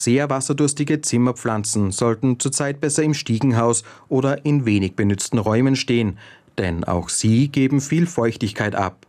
Sehr wasserdurstige Zimmerpflanzen sollten zurzeit besser im Stiegenhaus oder in wenig benützten Räumen stehen, denn auch sie geben viel Feuchtigkeit ab.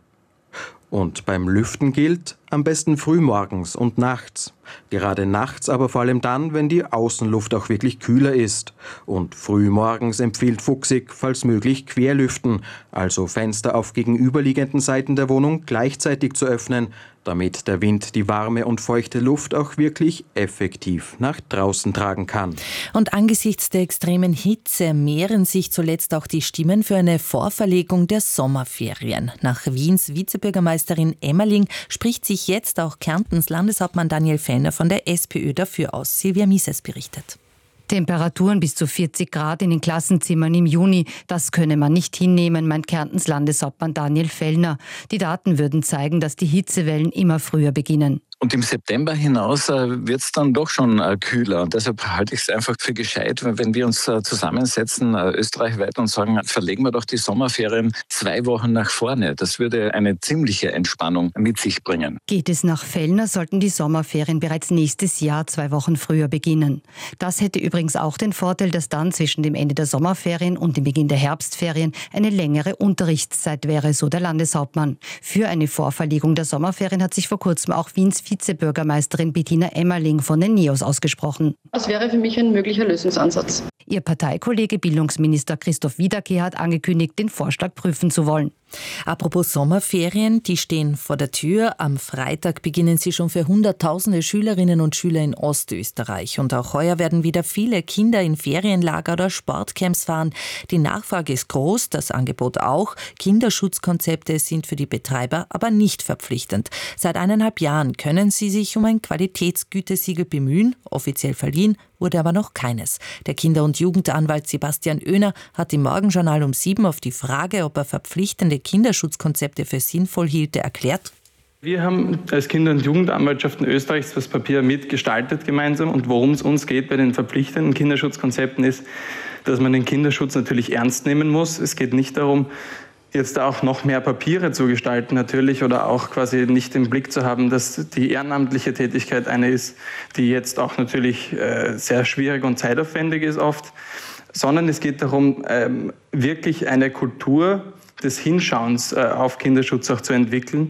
Und beim Lüften gilt, am besten frühmorgens und nachts. Gerade nachts, aber vor allem dann, wenn die Außenluft auch wirklich kühler ist. Und frühmorgens empfiehlt Fuchsig, falls möglich, querlüften, also Fenster auf gegenüberliegenden Seiten der Wohnung gleichzeitig zu öffnen, damit der Wind die warme und feuchte Luft auch wirklich effektiv nach draußen tragen kann. Und angesichts der extremen Hitze mehren sich zuletzt auch die Stimmen für eine Vorverlegung der Sommerferien. Nach Wiens Vizebürgermeisterin Emmerling spricht sich jetzt auch Kärntens Landeshauptmann Daniel Fellner von der SPÖ dafür aus. Silvia Mises berichtet. Temperaturen bis zu 40 Grad in den Klassenzimmern im Juni, das könne man nicht hinnehmen, meint Kärntens Landeshauptmann Daniel Fellner. Die Daten würden zeigen, dass die Hitzewellen immer früher beginnen. Und im September hinaus wird es dann doch schon kühler. Und deshalb halte ich es einfach für gescheit, wenn wir uns zusammensetzen, österreichweit, und sagen, verlegen wir doch die Sommerferien 2 Wochen nach vorne. Das würde eine ziemliche Entspannung mit sich bringen. Geht es nach Fellner, sollten die Sommerferien bereits nächstes Jahr 2 Wochen früher beginnen. Das hätte übrigens auch den Vorteil, dass dann zwischen dem Ende der Sommerferien und dem Beginn der Herbstferien eine längere Unterrichtszeit wäre, so der Landeshauptmann. Für eine Vorverlegung der Sommerferien hat sich vor kurzem auch Wiens Vizebürgermeisterin Bettina Emmerling von den NEOS ausgesprochen. Das wäre für mich ein möglicher Lösungsansatz. Ihr Parteikollege Bildungsminister Christoph Wiederkehr hat angekündigt, den Vorschlag prüfen zu wollen. Apropos Sommerferien, die stehen vor der Tür. Am Freitag beginnen sie schon für Hunderttausende Schülerinnen und Schüler in Ostösterreich. Und auch heuer werden wieder viele Kinder in Ferienlager oder Sportcamps fahren. Die Nachfrage ist groß, das Angebot auch. Kinderschutzkonzepte sind für die Betreiber aber nicht verpflichtend. Seit 1,5 Jahren können sie sich um ein Qualitätsgütesiegel bemühen. Offiziell verliehen wurde aber noch keines. Der Kinder- und Jugendanwalt Sebastian Oehner hat im Morgenjournal um 7 auf die Frage, ob er verpflichtende Kinderschutzkonzepte für sinnvoll hielte, erklärt: Wir haben als Kinder- und Jugendamtschaften Österreichs das Papier mitgestaltet gemeinsam, und worum es uns geht bei den verpflichtenden Kinderschutzkonzepten ist, dass man den Kinderschutz natürlich ernst nehmen muss. Es geht nicht darum, jetzt auch noch mehr Papiere zu gestalten natürlich, oder auch quasi nicht im Blick zu haben, dass die ehrenamtliche Tätigkeit eine ist, die jetzt auch natürlich sehr schwierig und zeitaufwendig ist oft, sondern es geht darum, wirklich eine Kultur des Hinschauens auf Kinderschutz auch zu entwickeln.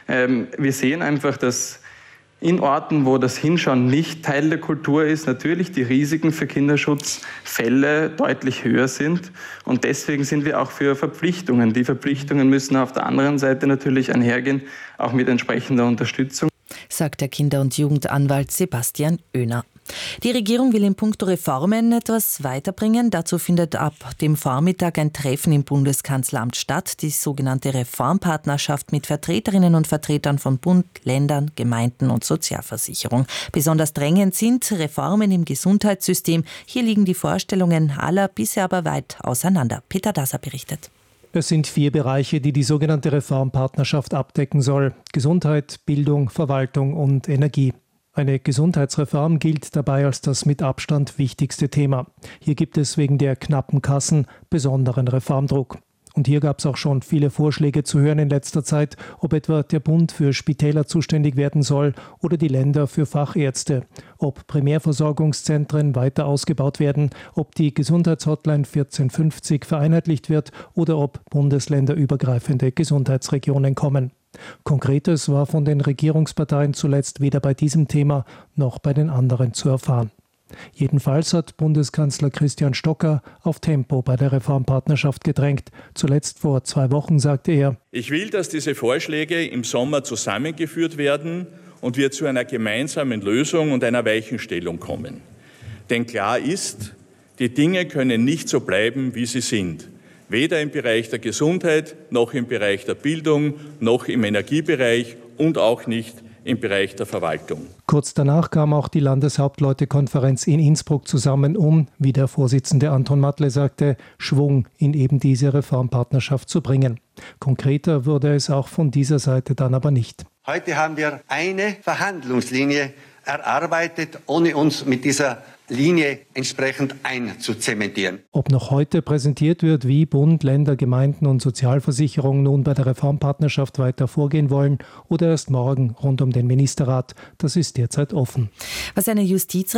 Wir sehen einfach, dass in Orten, wo das Hinschauen nicht Teil der Kultur ist, natürlich die Risiken für Kinderschutzfälle deutlich höher sind. Und deswegen sind wir auch für Verpflichtungen. Die Verpflichtungen müssen auf der anderen Seite natürlich einhergehen, auch mit entsprechender Unterstützung, sagt der Kinder- und Jugendanwalt Sebastian Oehner. Die Regierung will in puncto Reformen etwas weiterbringen. Dazu findet ab dem Vormittag ein Treffen im Bundeskanzleramt statt, die sogenannte Reformpartnerschaft mit Vertreterinnen und Vertretern von Bund, Ländern, Gemeinden und Sozialversicherung. Besonders drängend sind Reformen im Gesundheitssystem. Hier liegen die Vorstellungen aller bisher aber weit auseinander. Peter Dasser berichtet. Es sind 4 Bereiche, die die sogenannte Reformpartnerschaft abdecken soll: Gesundheit, Bildung, Verwaltung und Energie. Eine Gesundheitsreform gilt dabei als das mit Abstand wichtigste Thema. Hier gibt es wegen der knappen Kassen besonderen Reformdruck. Und hier gab es auch schon viele Vorschläge zu hören in letzter Zeit, ob etwa der Bund für Spitäler zuständig werden soll oder die Länder für Fachärzte, ob Primärversorgungszentren weiter ausgebaut werden, ob die Gesundheitshotline 1450 vereinheitlicht wird oder ob bundesländerübergreifende Gesundheitsregionen kommen. Konkretes war von den Regierungsparteien zuletzt weder bei diesem Thema noch bei den anderen zu erfahren. Jedenfalls hat Bundeskanzler Christian Stocker auf Tempo bei der Reformpartnerschaft gedrängt. Zuletzt vor 2 Wochen sagte er: Ich will, dass diese Vorschläge im Sommer zusammengeführt werden und wir zu einer gemeinsamen Lösung und einer Weichenstellung kommen. Denn klar ist, die Dinge können nicht so bleiben, wie sie sind. Weder im Bereich der Gesundheit, noch im Bereich der Bildung, noch im Energiebereich und auch nicht im Bereich der Verwaltung. Kurz danach kam auch die Landeshauptleutekonferenz in Innsbruck zusammen, um, wie der Vorsitzende Anton Matle sagte, Schwung in eben diese Reformpartnerschaft zu bringen. Konkreter wurde es auch von dieser Seite dann aber nicht. Heute haben wir eine Verhandlungslinie erarbeitet, ohne uns mit dieser Linie entsprechend einzuzementieren. Ob noch heute präsentiert wird, wie Bund, Länder, Gemeinden und Sozialversicherung nun bei der Reformpartnerschaft weiter vorgehen wollen oder erst morgen rund um den Ministerrat, das ist derzeit offen. Was eine